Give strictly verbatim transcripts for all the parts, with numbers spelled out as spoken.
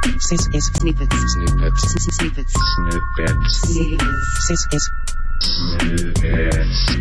This is snippets. Snippets. Snippets. Snippets. Snippets. This is Snippets.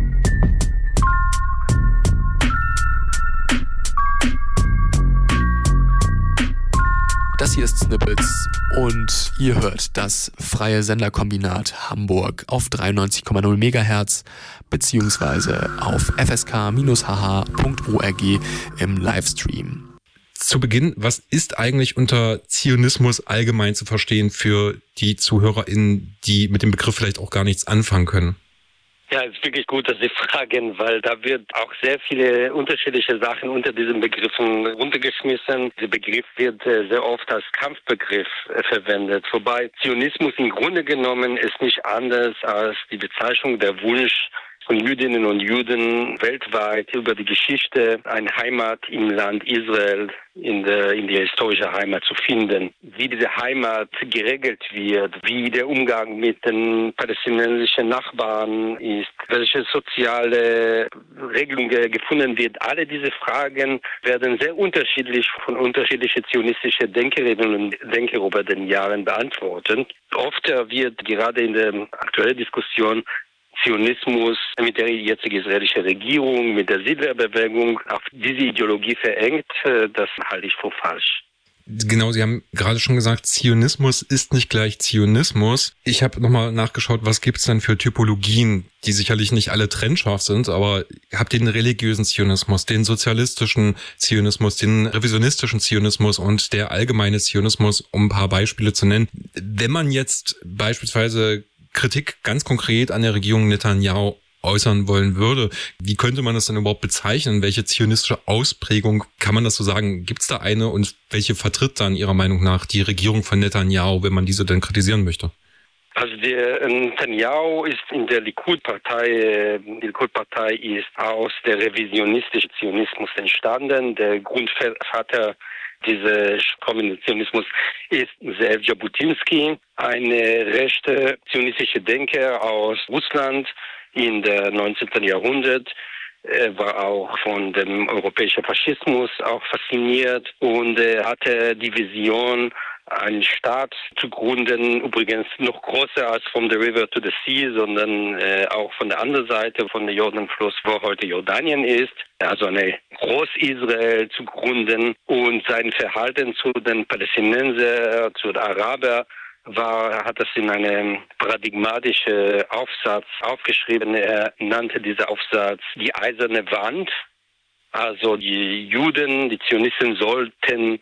Das hier ist Snippets und ihr hört das freie Senderkombinat Hamburg auf dreiundneunzig Komma null Megahertz beziehungsweise auf f s k Bindestrich h h Punkt org im Livestream. Zu Beginn, was ist eigentlich unter Zionismus allgemein zu verstehen für die ZuhörerInnen, die mit dem Begriff vielleicht auch gar nichts anfangen können? Ja, es ist wirklich gut, dass Sie fragen, weil da wird auch sehr viele unterschiedliche Sachen unter diesen Begriffen runtergeschmissen. Dieser Begriff wird äh, sehr oft als Kampfbegriff äh, verwendet. Wobei Zionismus im Grunde genommen ist nicht anders als die Bezeichnung der Wunsch von Jüdinnen und Juden weltweit über die Geschichte, eine Heimat im Land Israel, in der, in der historischen Heimat zu finden. Wie diese Heimat geregelt wird, wie der Umgang mit den palästinensischen Nachbarn ist, welche soziale Regelung gefunden wird. Alle diese Fragen werden sehr unterschiedlich von unterschiedlichen zionistischen Denkerinnen und Denkern über den Jahren beantwortet. Oft wird gerade in der aktuellen Diskussion Zionismus mit der jetzigen israelischen Regierung, mit der Siedlerbewegung auf diese Ideologie verengt. Das halte ich für falsch. Genau, Sie haben gerade schon gesagt, Zionismus ist nicht gleich Zionismus. Ich habe nochmal nachgeschaut, was gibt es denn für Typologien, die sicherlich nicht alle trennscharf sind, aber habt ihr den religiösen Zionismus, den sozialistischen Zionismus, den revisionistischen Zionismus und der allgemeine Zionismus, um ein paar Beispiele zu nennen. Wenn man jetzt beispielsweise Kritik ganz konkret an der Regierung Netanyahu äußern wollen würde, wie könnte man das denn überhaupt bezeichnen? Welche zionistische Ausprägung, kann man das so sagen, gibt es da eine und welche vertritt dann Ihrer Meinung nach die Regierung von Netanyahu, wenn man diese denn kritisieren möchte? Also der Netanyahu ist in der Likud-Partei, die Likud-Partei ist aus der revisionistischen Zionismus entstanden. Der Grundvater dieses kommenden Zionismus ist Zev Jabotinsky, eine rechte zionistische Denker aus Russland in der neunzehnten Jahrhundert. Er war auch von dem europäischen Faschismus auch fasziniert und er hatte die Vision, einen Staat zu gründen, übrigens noch größer als from the river to the sea, sondern äh, auch von der anderen Seite von der Jordanfluss, wo heute Jordanien ist, also eine Groß-Israel zu gründen. Und sein Verhalten zu den Palästinensern, zu den Arabern, war, hat das in einem paradigmatischen Aufsatz aufgeschrieben. Er nannte diesen Aufsatz die eiserne Wand. Also die Juden, die Zionisten sollten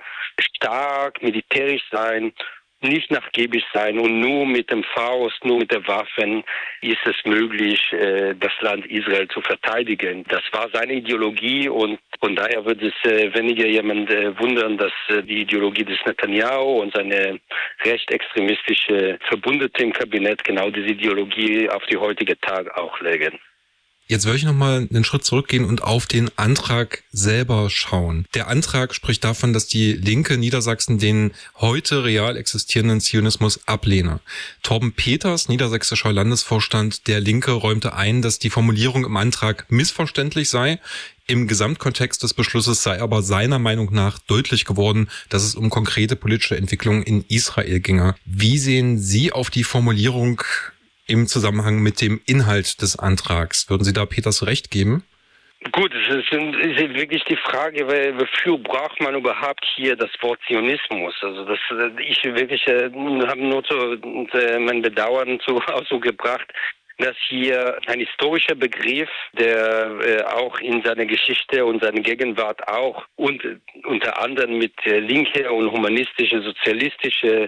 stark militärisch sein, nicht nachgiebig sein und nur mit dem Faust, nur mit den Waffen ist es möglich, das Land Israel zu verteidigen. Das war seine Ideologie und von daher würde es weniger jemand wundern, dass die Ideologie des Netanyahu und seine rechtsextremistische Verbündete im Kabinett genau diese Ideologie auf die heutige Tag auch legen. Jetzt würde ich nochmal einen Schritt zurückgehen und auf den Antrag selber schauen. Der Antrag spricht davon, dass die Linke Niedersachsen den heute real existierenden Zionismus ablehne. Torben Peters, niedersächsischer Landesvorstand der Linke, räumte ein, dass die Formulierung im Antrag missverständlich sei. Im Gesamtkontext des Beschlusses sei aber seiner Meinung nach deutlich geworden, dass es um konkrete politische Entwicklungen in Israel ginge. Wie sehen Sie auf die Formulierung im Zusammenhang mit dem Inhalt des Antrags? Würden Sie da Peters recht geben? Gut, es ist, es ist wirklich die Frage, wofür braucht man überhaupt hier das Wort Zionismus? Also das, ich wirklich äh, habe nur zu, äh, mein Bedauern zu Ausdruck gebracht, dass hier ein historischer Begriff, der äh, auch in seiner Geschichte und seiner Gegenwart auch und unter anderem mit äh, linke und humanistische, sozialistische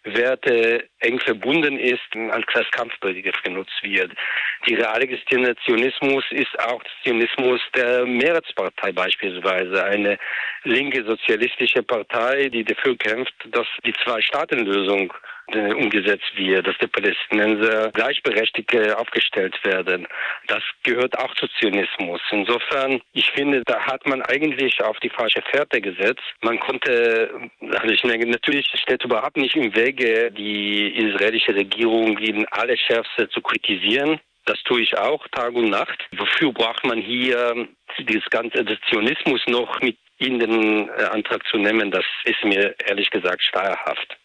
Werte eng verbunden ist, als Kampfbegriff genutzt wird. Die real existierende Zionismus ist auch der Zionismus der Meretz-Partei beispielsweise, eine linke sozialistische Partei, die dafür kämpft, dass die Zwei-Staaten-Lösung äh, umgesetzt wird, dass die Palästinenser gleichberechtigt äh, aufgestellt werden. Das gehört auch zu Zionismus. Insofern, ich finde, da hat man eigentlich auf die falsche Fährte gesetzt. Man konnte, also ich denke, natürlich steht überhaupt nicht im Wege, die israelische Regierung in alle Schärfste zu kritisieren. Das tue ich auch Tag und Nacht. Wofür braucht man hier dieses ganze des Zionismus noch mit in den äh, Antrag zu nehmen, das ist mir ehrlich gesagt schleierhaft.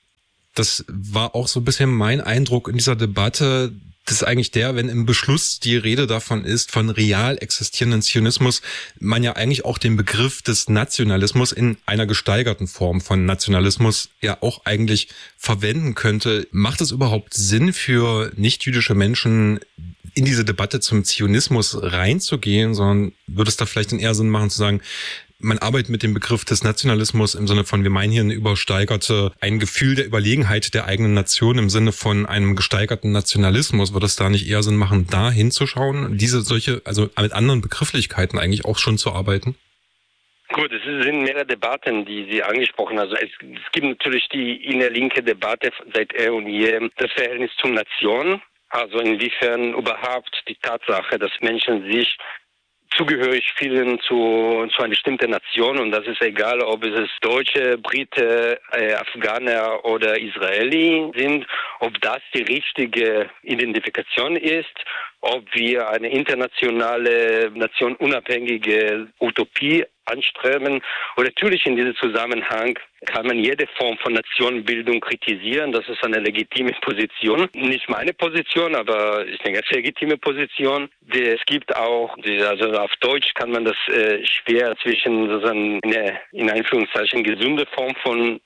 Das war auch so ein bisschen mein Eindruck in dieser Debatte. Das ist eigentlich der, wenn im Beschluss die Rede davon ist, von real existierenden Zionismus, man ja eigentlich auch den Begriff des Nationalismus in einer gesteigerten Form von Nationalismus ja auch eigentlich verwenden könnte. Macht es überhaupt Sinn für nichtjüdische Menschen, in diese Debatte zum Zionismus reinzugehen, sondern würde es da vielleicht eher Sinn machen zu sagen, man arbeitet mit dem Begriff des Nationalismus im Sinne von, wir meinen hier eine übersteigerte, ein Gefühl der Überlegenheit der eigenen Nation im Sinne von einem gesteigerten Nationalismus. Würde es da nicht eher Sinn machen, da hinzuschauen, diese solche, also mit anderen Begrifflichkeiten eigentlich auch schon zu arbeiten? Gut, es sind mehrere Debatten, die Sie angesprochen haben. Also es, es gibt natürlich die innerlinke Debatte seit eh und je, das Verhältnis zur Nation. Also inwiefern überhaupt die Tatsache, dass Menschen sich zugehörig fühlen zu, zu einer bestimmten Nation, und das ist egal, ob es Deutsche, Briten, äh, Afghaner oder Israeli sind, ob das die richtige Identifikation ist, ob wir eine internationale, nationunabhängige Utopie anstreben. Und natürlich in diesem Zusammenhang kann man jede Form von Nationenbildung kritisieren. Das ist eine legitime Position. Nicht meine Position, aber ich denke, eine legitime Position. Es gibt auch, also auf Deutsch kann man das äh, schwer zwischen sozusagen eine, in Anführungszeichen, gesunde Form von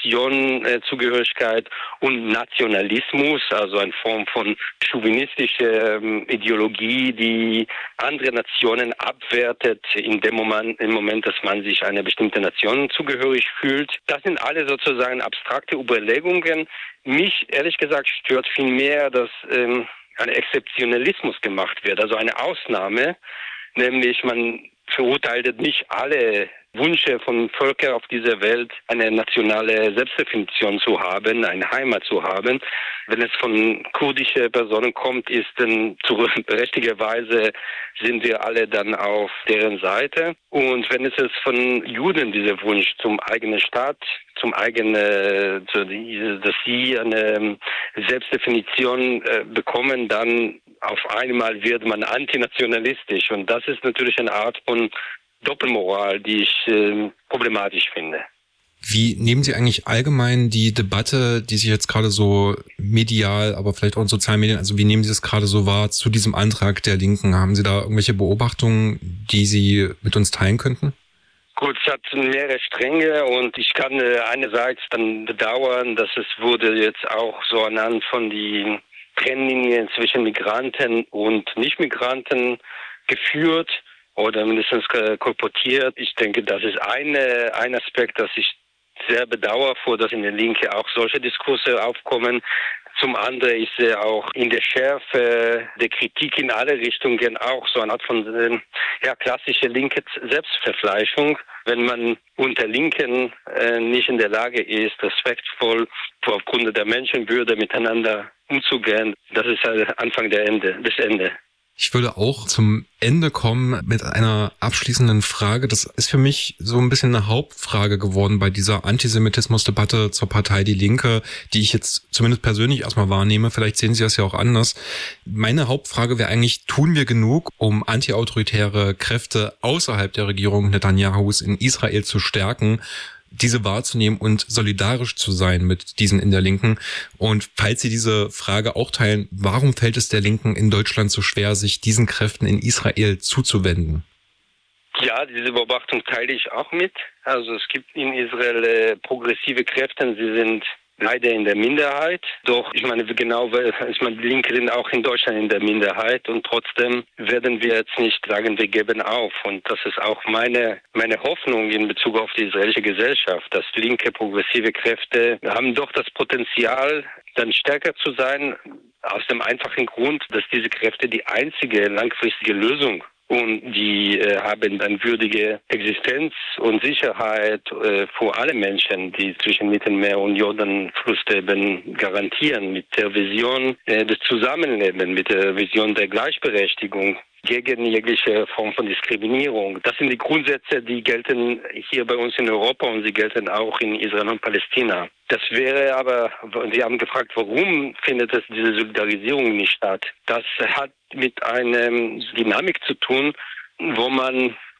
Nationenzugehörigkeit und Nationalismus, also eine Form von chauvinistischer ähm, Ideologie, die andere Nationen abwertet in dem Moment, im Moment, dass man sich einer bestimmten Nation zugehörig fühlt. Das sind alle sozusagen abstrakte Überlegungen. Mich, ehrlich gesagt, stört viel mehr, dass ähm, ein Exzeptionalismus gemacht wird, also eine Ausnahme, nämlich man verurteilt nicht alle Wünsche von Völkern auf dieser Welt, eine nationale Selbstdefinition zu haben, eine Heimat zu haben. Wenn es von kurdischen Personen kommt, ist dann zu berechtigterweise sind wir alle dann auf deren Seite. Und wenn es ist von Juden dieser Wunsch zum eigenen Staat, zum eigenen, dass sie eine Selbstdefinition bekommen, dann auf einmal wird man antinationalistisch. Und das ist natürlich eine Art von Doppelmoral, die ich äh, problematisch finde. Wie nehmen Sie eigentlich allgemein die Debatte, die sich jetzt gerade so medial, aber vielleicht auch in sozialen Medien, also wie nehmen Sie das gerade so wahr zu diesem Antrag der Linken? Haben Sie da irgendwelche Beobachtungen, die Sie mit uns teilen könnten? Gut, es hat mehrere Stränge und ich kann äh, einerseits dann bedauern, dass es wurde jetzt auch so anhand von den Trennlinien zwischen Migranten und Nicht-Migranten geführt oder mindestens kolportiert. Ich denke, das ist eine, ein Aspekt, das ich sehr bedauere, vor, dass in der Linke auch solche Diskurse aufkommen. Zum anderen ist er auch in der Schärfe der Kritik in alle Richtungen auch so eine Art von ja, klassische linke Selbstverfleischung. Wenn man unter Linken äh, nicht in der Lage ist, respektvoll aufgrund der Menschenwürde miteinander umzugehen, das ist halt Anfang der Ende, des Ende. Ich würde auch zum Ende kommen mit einer abschließenden Frage. Das ist für mich so ein bisschen eine Hauptfrage geworden bei dieser Antisemitismusdebatte zur Partei Die Linke, die ich jetzt zumindest persönlich erstmal wahrnehme. Vielleicht sehen Sie das ja auch anders. Meine Hauptfrage wäre eigentlich, tun wir genug, um antiautoritäre Kräfte außerhalb der Regierung Netanyahus in Israel zu stärken, diese wahrzunehmen und solidarisch zu sein mit diesen in der Linken? Und falls Sie diese Frage auch teilen, warum fällt es der Linken in Deutschland so schwer, sich diesen Kräften in Israel zuzuwenden? Ja, diese Beobachtung teile ich auch mit. Also es gibt in Israel äh, progressive Kräfte, sie sind leider in der Minderheit. Doch, ich meine, genau, ich meine, die Linke sind auch in Deutschland in der Minderheit und trotzdem werden wir jetzt nicht sagen, wir geben auf. Und das ist auch meine, meine Hoffnung in Bezug auf die israelische Gesellschaft, dass linke, progressive Kräfte haben doch das Potenzial, dann stärker zu sein, aus dem einfachen Grund, dass diese Kräfte die einzige langfristige Lösung und die äh, haben eine würdige Existenz und Sicherheit äh, für alle Menschen, die zwischen Mittelmeer und Jordanfluss leben, garantieren. Mit der Vision äh, des Zusammenlebens, mit der Vision der Gleichberechtigung, gegen jegliche Form von Diskriminierung. Das sind die Grundsätze, die gelten hier bei uns in Europa und sie gelten auch in Israel und Palästina. Das wäre aber, Sie haben gefragt, warum findet es diese Solidarisierung nicht statt? Das hat mit einer Dynamik zu tun, wo man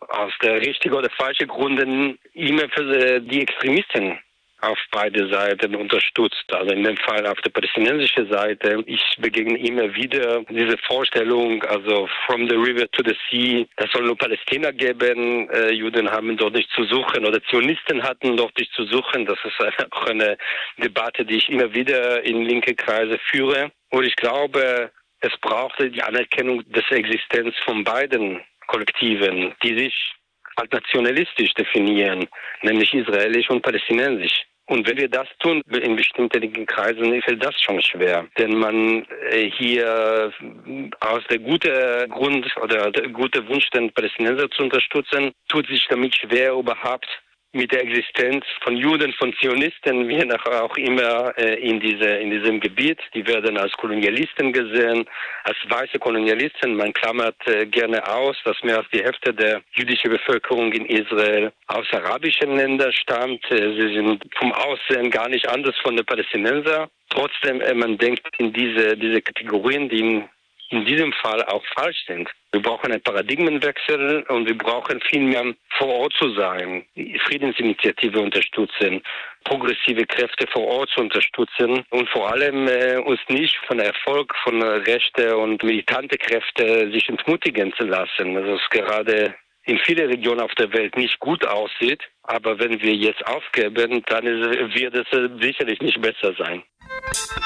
aus der richtigen oder falschen Gründen immer für die Extremisten auf beide Seiten unterstützt. Also in dem Fall auf der palästinensischen Seite. Ich begegne immer wieder diese Vorstellung, also from the river to the sea, das soll nur Palästina geben, äh, Juden haben dort nicht zu suchen oder Zionisten hatten dort nicht zu suchen. Das ist auch eine Debatte, die ich immer wieder in linke Kreise führe. Und ich glaube, es brauchte die Anerkennung des Existenz von beiden Kollektiven, die sich als nationalistisch definieren, nämlich israelisch und palästinensisch. Und wenn wir das tun, in bestimmten linken Kreisen, fällt das schon schwer. Denn man äh, hier aus der gute Grund oder der gute Wunsch, den Palästinenser zu unterstützen, tut sich damit schwer, überhaupt mit der Existenz von Juden, von Zionisten, wie auch immer äh, in diese in diesem Gebiet. Die werden als Kolonialisten gesehen, als weiße Kolonialisten. Man klammert äh, gerne aus, dass mehr als die Hälfte der jüdischen Bevölkerung in Israel aus arabischen Ländern stammt. Äh, sie sind vom Aussehen gar nicht anders von den Palästinensern. Trotzdem, äh, man denkt in diese diese Kategorien, die in in diesem Fall auch falsch sind. Wir brauchen einen Paradigmenwechsel und wir brauchen viel mehr vor Ort zu sein, die Friedensinitiative unterstützen, progressive Kräfte vor Ort zu unterstützen und vor allem äh, uns nicht von Erfolg von rechte und militante Kräfte sich entmutigen zu lassen. Also es gerade in vielen Regionen auf der Welt nicht gut aussieht, aber wenn wir jetzt aufgeben, dann ist, wird es sicherlich nicht besser sein.